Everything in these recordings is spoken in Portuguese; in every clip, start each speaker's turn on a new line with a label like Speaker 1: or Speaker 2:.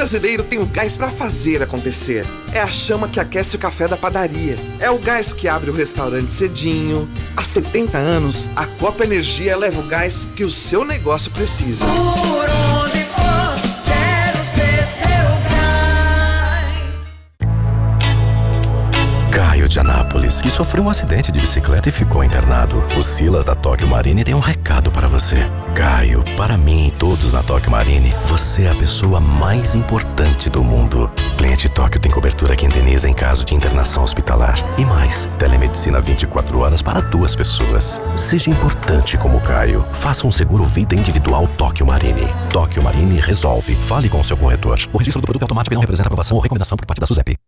Speaker 1: brasileiro tem o gás para fazer acontecer. É a chama que aquece o café da padaria. É o gás que abre o restaurante cedinho. Há 70 anos, a Copa Energia leva o gás que o seu negócio precisa.
Speaker 2: Por onde for, quero ser seu gás.
Speaker 3: Caio de Anápolis, que sofreu um acidente de bicicleta e ficou internado. O Silas da Tóquio Marine tem um recado para você. Caio, para mim e todos na Tóquio Marine, você é a pessoa mais importante do mundo. Cliente Tóquio tem cobertura que indeniza em caso de internação hospitalar. E mais, telemedicina 24 horas para 2 pessoas. Seja importante como Caio. Faça um seguro vida individual Tóquio Marine. Tóquio Marine resolve. Fale com o seu corretor. O registro do produto é automático e não representa aprovação ou recomendação por parte da SUSEP.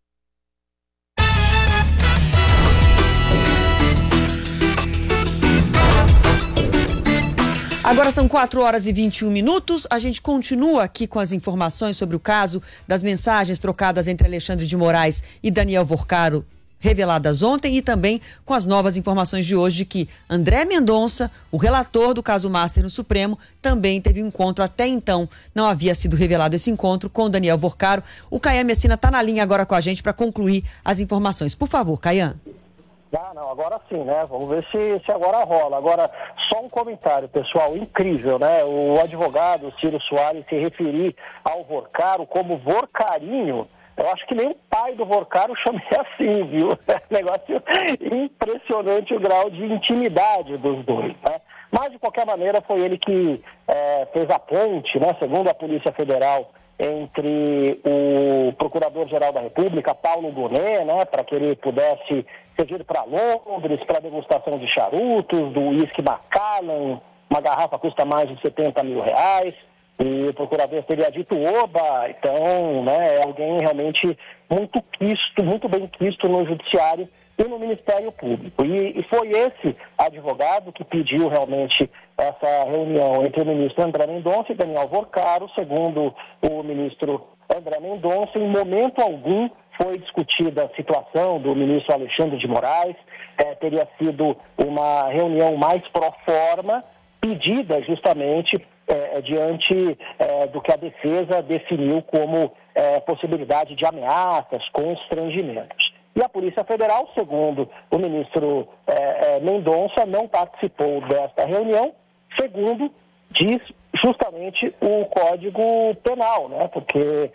Speaker 4: Agora são 4h21. A gente continua aqui com as informações sobre o caso das mensagens trocadas entre Alexandre de Moraes e Daniel Vorcaro, reveladas ontem, e também com as novas informações de hoje de que André Mendonça, o relator do caso Master no Supremo, também teve um encontro. Até então não havia sido revelado esse encontro com Daniel Vorcaro. O Caian Messina está na linha agora com a gente para concluir as informações. Por favor, Caian.
Speaker 5: Não, agora sim, né? Vamos ver se agora rola. Agora, só um comentário, pessoal, incrível, né? O advogado Ciro Soares se referir ao Vorcaro como Vorcarinho. Eu acho que nem o pai do Vorcaro chama assim, viu? Negócio impressionante o grau de intimidade dos dois, né? Mas, de qualquer maneira, foi ele que fez a ponte, né? Segundo a Polícia Federal, entre o Procurador-Geral da República, Paulo Gonet, né? Para que ele pudesse ser ido para Londres para degustação de charutos, do uísque Macallan, uma garrafa custa mais de R$70 mil, e o procurador teria dito oba. Então, né, é alguém realmente muito quisto, muito bem quisto no judiciário e no Ministério Público. E foi esse advogado que pediu realmente essa reunião entre o ministro André Mendonça e Daniel Vorcaro. Segundo o ministro André Mendonça, em momento algum foi discutida a situação do ministro Alexandre de Moraes, teria sido uma reunião mais pro forma, pedida justamente diante do que a defesa definiu como possibilidade de ameaças, constrangimentos. E a Polícia Federal, segundo o ministro Mendonça, não participou desta reunião, segundo diz justamente o Código Penal, né? Porque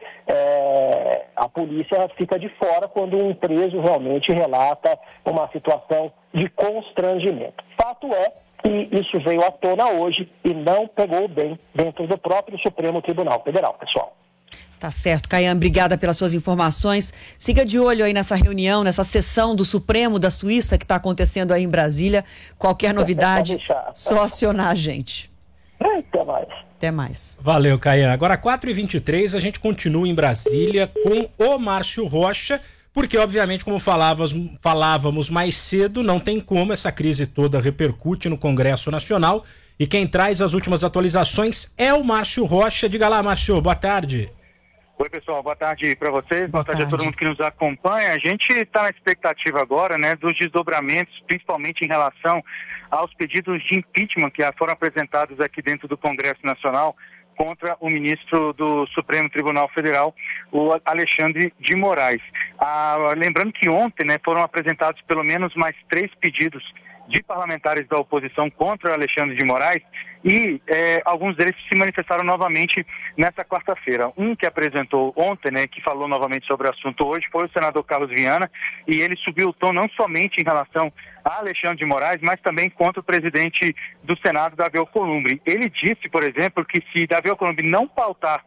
Speaker 5: a polícia fica de fora quando um preso realmente relata uma situação de constrangimento. Fato é que isso veio à tona hoje e não pegou bem dentro do próprio Supremo Tribunal Federal, pessoal.
Speaker 4: Tá certo, Caian, obrigada pelas suas informações. Siga de olho aí nessa reunião, nessa sessão do Supremo da Suíça que está acontecendo aí em Brasília. Qualquer novidade, só acionar a gente.
Speaker 5: Até mais.
Speaker 4: Até mais.
Speaker 6: Valeu, Caian. Agora, 4h23, a gente continua em Brasília com o Márcio Rocha, porque, obviamente, como falávamos mais cedo, não tem como, essa crise toda repercute no Congresso Nacional, e quem traz as últimas atualizações é o Márcio Rocha. Diga lá, Márcio, boa tarde.
Speaker 7: Oi, pessoal, boa tarde para vocês, boa tarde a todo mundo que nos acompanha. A gente está na expectativa agora, né, dos desdobramentos, principalmente em relação aos pedidos de impeachment que foram apresentados aqui dentro do Congresso Nacional contra o ministro do Supremo Tribunal Federal, o Alexandre de Moraes. Lembrando que ontem, né, foram apresentados pelo menos mais 3 pedidos de parlamentares da oposição contra o Alexandre de Moraes, e alguns deles se manifestaram novamente nessa quarta-feira. Um que apresentou ontem, né, que falou novamente sobre o assunto hoje, foi o senador Carlos Viana, e ele subiu o tom não somente em relação a Alexandre de Moraes, mas também contra o presidente do Senado, Davi Alcolumbre. Ele disse, por exemplo, que se Davi Alcolumbre não pautar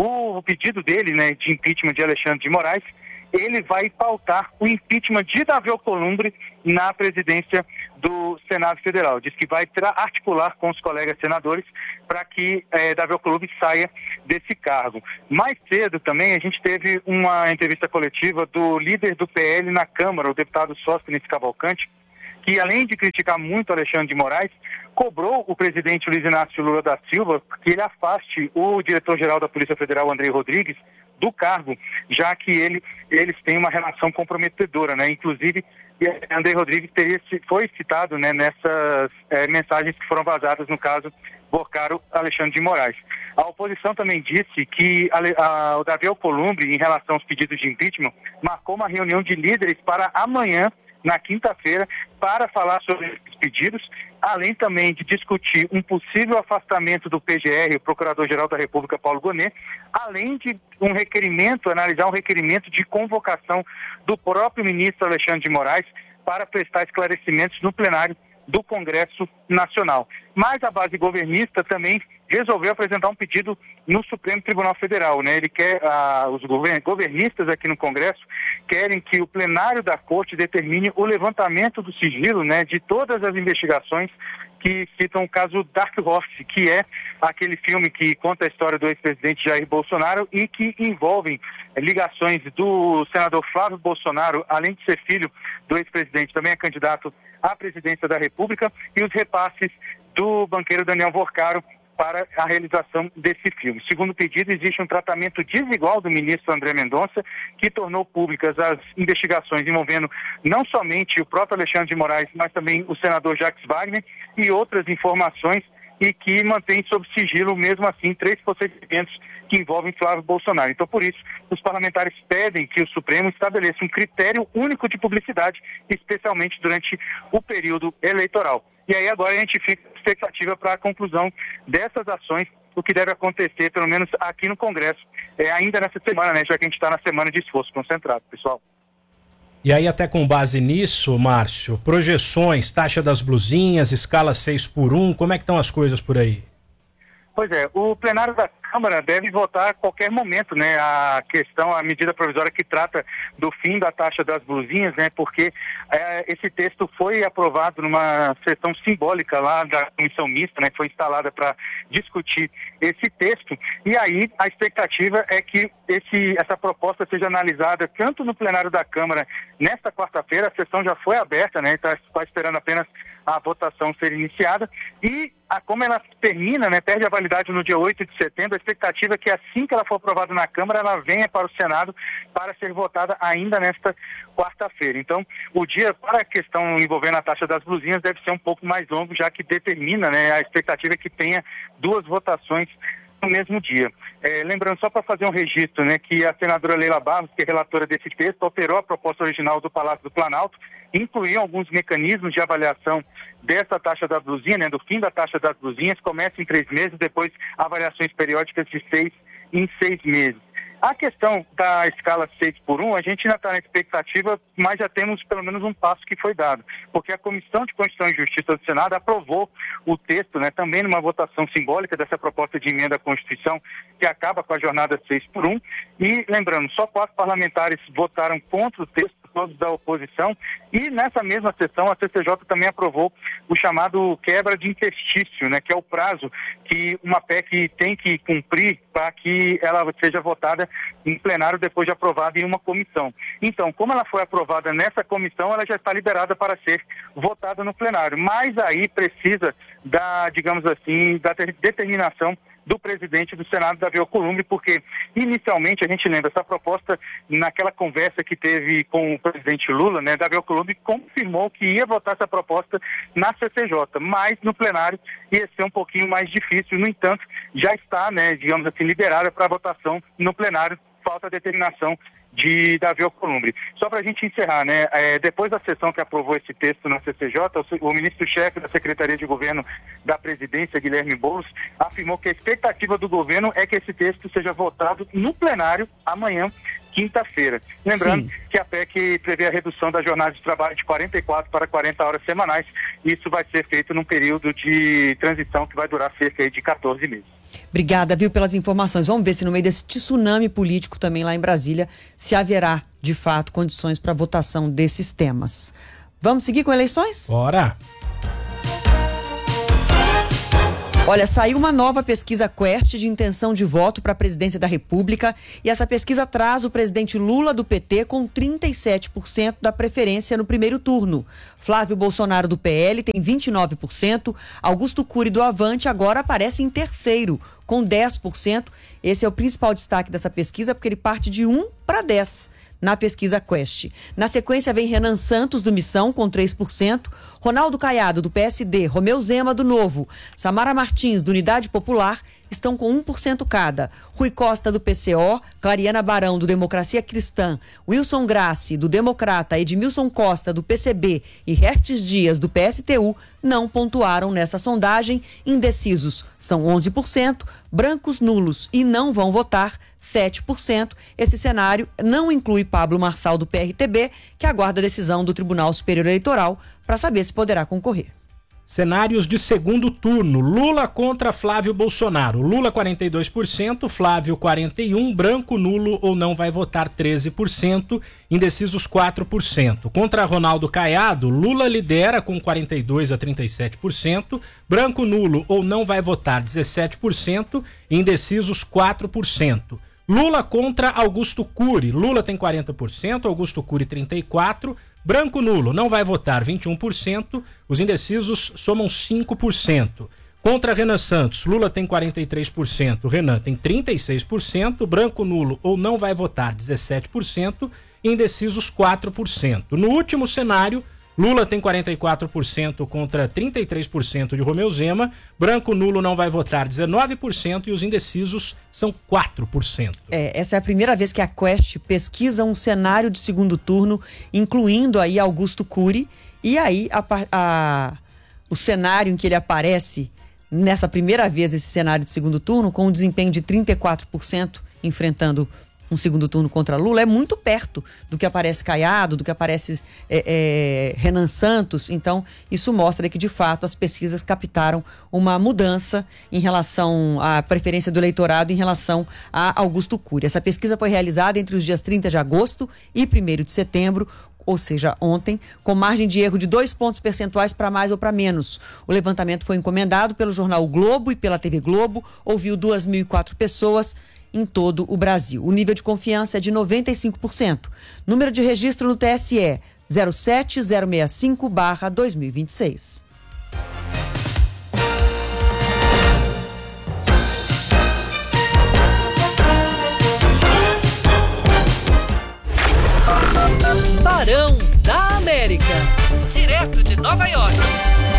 Speaker 7: o pedido dele, né, de impeachment de Alexandre de Moraes, ele vai pautar o impeachment de Davi Alcolumbre na presidência do Senado Federal. Diz que vai articular com os colegas senadores para que Davi Alcolumbre saia desse cargo. Mais cedo também a gente teve uma entrevista coletiva do líder do PL na Câmara, o deputado Sóstenes Cavalcante, que além de criticar muito Alexandre de Moraes, cobrou o presidente Luiz Inácio Lula da Silva que ele afaste o diretor-geral da Polícia Federal, Andrei Rodrigues, do cargo, já que eles têm uma relação comprometedora, né? Inclusive, e André Rodrigues foi citado, né, nessas mensagens que foram vazadas, no caso, Vorcaro Alexandre de Moraes. A oposição também disse que o Davi Alcolumbre, em relação aos pedidos de impeachment, marcou uma reunião de líderes para amanhã, na quinta-feira, para falar sobre esses pedidos, além também de discutir um possível afastamento do PGR, o Procurador-Geral da República, Paulo Gonet, além de analisar um requerimento de convocação do próprio ministro Alexandre de Moraes para prestar esclarecimentos no plenário do Congresso Nacional. Mas a base governista também resolveu apresentar um pedido no Supremo Tribunal Federal, né? Ele quer, os governistas aqui no Congresso querem que o plenário da Corte determine o levantamento do sigilo, né, de todas as investigações que citam o caso Dark Horse, que é aquele filme que conta a história do ex-presidente Jair Bolsonaro e que envolvem ligações do senador Flávio Bolsonaro, além de ser filho do ex-presidente, também é candidato à presidência da República, e os repasses do banqueiro Daniel Vorcaro para a realização desse filme. Segundo o pedido, existe um tratamento desigual do ministro André Mendonça, que tornou públicas as investigações envolvendo não somente o próprio Alexandre de Moraes, mas também o senador Jacques Wagner e outras informações, e que mantém sob sigilo, mesmo assim, 3 procedimentos que envolvem Flávio Bolsonaro. Então, por isso, os parlamentares pedem que o Supremo estabeleça um critério único de publicidade, especialmente durante o período eleitoral. E aí agora a gente fica com expectativa para a conclusão dessas ações, o que deve acontecer, pelo menos aqui no Congresso, ainda nessa semana, né, já que a gente está na semana de esforço concentrado, pessoal.
Speaker 6: E aí, até com base nisso, Márcio, projeções, taxa das blusinhas, escala 6x1, como é que estão as coisas por aí?
Speaker 7: Pois é, o plenário da Câmara deve votar a qualquer momento, né, a medida provisória que trata do fim da taxa das blusinhas, né, porque esse texto foi aprovado numa sessão simbólica lá da comissão mista, né, que foi instalada para discutir esse texto, e aí a expectativa é que essa proposta seja analisada tanto no plenário da Câmara nesta quarta-feira, a sessão já foi aberta, né, está esperando apenas a votação ser iniciada, e como ela termina, né, perde a validade no dia 8 de setembro, a expectativa é que assim que ela for aprovada na Câmara, ela venha para o Senado para ser votada ainda nesta quarta-feira. Então, o dia para a questão envolvendo a taxa das blusinhas deve ser um pouco mais longo, já que determina, né, a expectativa é que tenha 2 votações no mesmo dia. Lembrando, só para fazer um registro, né, que a senadora Leila Barros, que é relatora desse texto, alterou a proposta original do Palácio do Planalto, incluiu alguns mecanismos de avaliação dessa taxa da blusinha, né, do fim da taxa das blusinhas, começa em 3 meses, depois avaliações periódicas de 6 em 6 meses. A questão da escala 6x1, a gente ainda está na expectativa, mas já temos pelo menos um passo que foi dado, porque a Comissão de Constituição e Justiça do Senado aprovou o texto, né, também numa votação simbólica dessa proposta de emenda à Constituição, que acaba com a jornada 6x1, e lembrando, só 4 parlamentares votaram contra o texto, todos da oposição, e nessa mesma sessão a CCJ também aprovou o chamado quebra de interstício, né, que é o prazo que uma PEC tem que cumprir para que ela seja votada em plenário depois de aprovada em uma comissão. Então, como ela foi aprovada nessa comissão, ela já está liberada para ser votada no plenário, mas aí precisa da, digamos assim, da determinação do presidente do Senado, Davi Alcolumbre, porque inicialmente, a gente lembra, essa proposta, naquela conversa que teve com o presidente Lula, né, Davi Alcolumbre confirmou que ia votar essa proposta na CCJ, mas no plenário ia ser um pouquinho mais difícil, no entanto, já está, né, digamos assim, liberada para votação no plenário, falta a determinação de Davi Alcolumbre. Só para a gente encerrar, né? Depois da sessão que aprovou esse texto na CCJ, o ministro-chefe da Secretaria de Governo da Presidência, Guilherme Boulos, afirmou que a expectativa do governo é que esse texto seja votado no plenário amanhã, quinta-feira. Lembrando que a PEC prevê a redução da jornada de trabalho de 44 para 40 horas semanais. Isso vai ser feito num período de transição que vai durar cerca de 14 meses.
Speaker 4: Obrigada, viu, pelas informações. Vamos ver se no meio desse tsunami político também lá em Brasília se haverá, de fato, condições para votação desses temas. Vamos seguir com eleições?
Speaker 6: Bora!
Speaker 4: Olha, saiu uma nova pesquisa Quest de intenção de voto para a presidência da República e essa pesquisa traz o presidente Lula do PT com 37% da preferência no primeiro turno. Flávio Bolsonaro do PL tem 29%, Augusto Cury do Avante agora aparece em terceiro com 10% Esse é o principal destaque dessa pesquisa, porque ele parte de 1 para 10 na pesquisa Quest. Na sequência vem Renan Santos, do Missão, com 3%, Ronaldo Caiado, do PSD, Romeu Zema, do Novo, Samara Martins, do Unidade Popular, estão com 1% cada. Rui Costa, do PCO, Clariana Barão, do Democracia Cristã, Wilson Grassi, do Democrata, Edmilson Costa, do PCB e Hertes Dias, do PSTU, não pontuaram nessa sondagem. Indecisos são 11%, brancos, nulos e não vão votar 7%. Esse cenário não inclui Pablo Marçal, do PRTB, que aguarda a decisão do Tribunal Superior Eleitoral para saber se poderá concorrer.
Speaker 6: Cenários de segundo turno. Lula contra Flávio Bolsonaro. Lula 42%, Flávio 41%, branco, nulo ou não vai votar 13%, indecisos 4%. Contra Ronaldo Caiado, Lula lidera com 42% a 37%, branco, nulo ou não vai votar 17%, indecisos 4%. Lula contra Augusto Cury. Lula tem 40%, Augusto Cury 34%, branco, nulo, não vai votar 21%, os indecisos somam 5%. Contra Renan Santos, Lula tem 43%, Renan tem 36%, branco, nulo ou não vai votar 17%, indecisos 4%. No último cenário, Lula tem 44% contra 33% de Romeu Zema, branco, nulo não vai votar 19% e os indecisos são 4%.
Speaker 4: Essa é a primeira vez que a Quest pesquisa um cenário de segundo turno, incluindo aí Augusto Cury, e aí o cenário em que ele aparece nessa primeira vez desse cenário de segundo turno, com um desempenho de 34%, enfrentando um segundo turno contra Lula, é muito perto do que aparece Caiado, do que aparece Renan Santos. Então, isso mostra que, de fato, as pesquisas captaram uma mudança em relação à preferência do eleitorado em relação a Augusto Cury. Essa pesquisa foi realizada entre os dias 30 de agosto e 1º de setembro, ou seja, ontem, com margem de erro de 2 pontos percentuais para mais ou para menos. O levantamento foi encomendado pelo jornal o Globo e pela TV Globo, ouviu 2.004 pessoas em todo o Brasil. O nível de confiança é de 95%. Número de registro no TSE 07065/2026.
Speaker 2: Barão da América. Direto de Nova York.